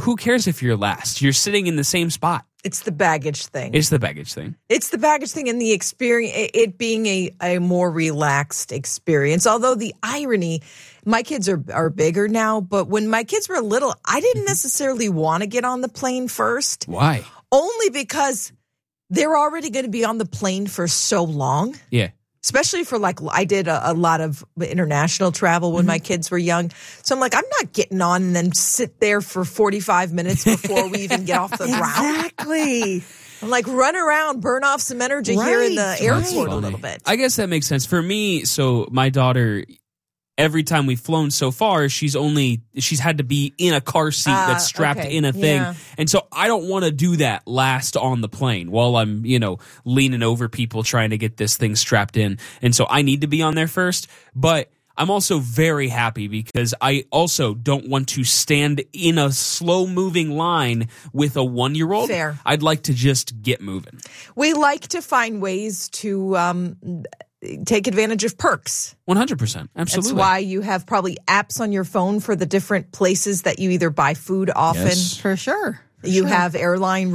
who cares if you're last? You're sitting in the same spot. It's the baggage thing. It's the baggage thing. It's the baggage thing and the experience, it being a more relaxed experience. Although the irony, my kids are bigger now, but when my kids were little, I didn't necessarily want to get on the plane first. Why? Only because they're already going to be on the plane for so long. Yeah. Especially for I did a lot of international travel when my kids were young. So I'm like, I'm not getting on and then sit there for 45 minutes before we even get off the ground. Exactly. I'm like, run around, burn off some energy here in the airport a little bit. I guess that makes sense. For me, so my daughter, every time we've flown so far, she's had to be in a car seat that's strapped in a thing. Yeah. And so I don't want to do that last on the plane while I'm, leaning over people trying to get this thing strapped in. And so I need to be on there first. But I'm also very happy because I also don't want to stand in a slow-moving line with a 1-year-old. Fair. I'd like to just get moving. We like to find ways to take advantage of perks. 100%. Absolutely. That's why you have probably apps on your phone for the different places that you either buy food often. Yes. For sure. You have airline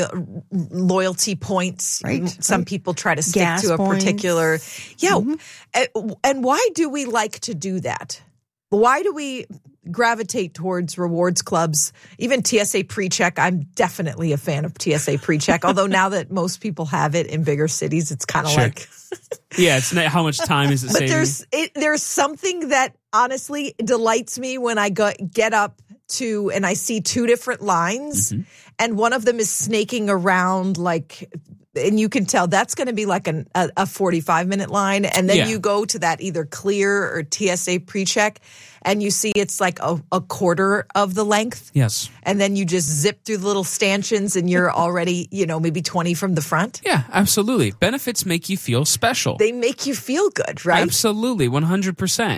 loyalty points. Right. Some people try to stick Gas to a points. particular. Yeah. And why do we like to do that? Why do we gravitate towards rewards clubs? Even TSA PreCheck. I'm definitely a fan of TSA PreCheck. Although now that most people have it in bigger cities, it's kind of like. Yeah, it's not how much time is it But saving? there's something that honestly delights me when I get up to and I see two different lines, and one of them is snaking around and you can tell that's going to be like a 45-minute line, and then you go to that either Clear or TSA PreCheck, and you see it's like a quarter of the length. Yes. And then you just zip through the little stanchions, and you're already, maybe 20 from the front. Yeah, absolutely. Benefits make you feel special. They make you feel good, right? Absolutely, 100%.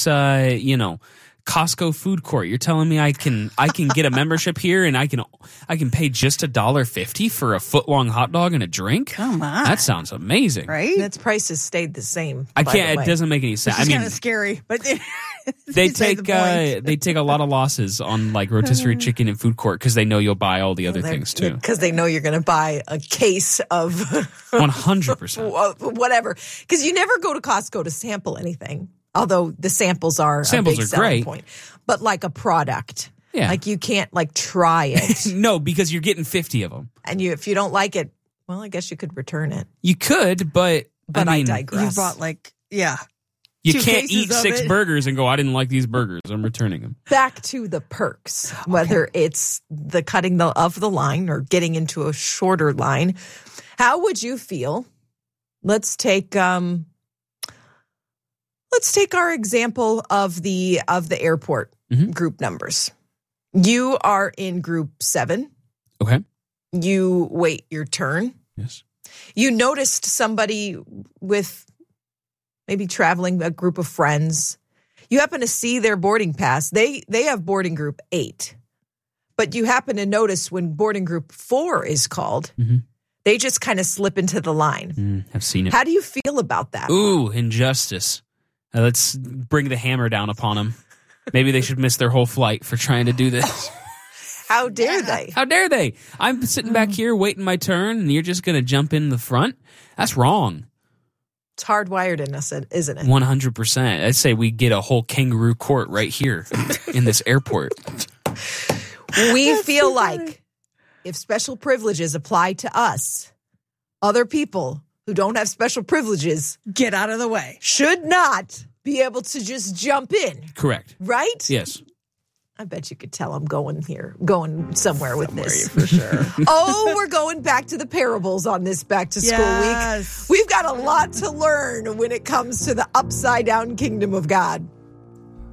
It's Costco food court. You're telling me I can get a membership here and I can pay just $1.50 for a foot-long hot dog and a drink? Come on. That sounds amazing. Right? Its prices stayed the same. I by the can't. way. It doesn't make any sense. It's kind of scary, but they take a lot of losses on rotisserie chicken and food court because they know you'll buy all the other things too. Because they know you're going to buy a case of 100%. whatever. Because you never go to Costco to sample anything. Although the samples are a big selling great. point. But like a product. Yeah. Like you can't try it. No, because you're getting 50 of them. And if you don't like it, well, I guess you could return it. You could, but I mean, digress. You bought you 2 can't cases eat of 6 it. burgers and go, I didn't like these burgers. I'm returning them. Back to the perks, whether it's the cutting of the line or getting into a shorter line. How would you feel? Let's take our example of the airport group numbers. You are in group 7. Okay. You wait your turn. Yes. You noticed somebody with maybe traveling a group of friends. You happen to see their boarding pass. They have boarding group 8. But you happen to notice when boarding group 4 is called, they just kind of slip into the line. I've seen it. How do you feel about that? Ooh, injustice. Let's bring the hammer down upon them. Maybe they should miss their whole flight for trying to do this. How dare they? How dare they? I'm sitting back here waiting my turn, and you're just going to jump in the front? That's wrong. It's hardwired in us, isn't it? 100%. I'd say we get a whole kangaroo court right here in this airport. We feel like if special privileges apply to us, other people who don't have special privileges Get out of the way. should not be able to just jump in, Correct. right? Yes. I bet you could tell I'm going somewhere with this. For sure. Oh, we're going back to the parables on this back to school Yes. week. We've got a lot to learn when it comes to the upside down kingdom of God.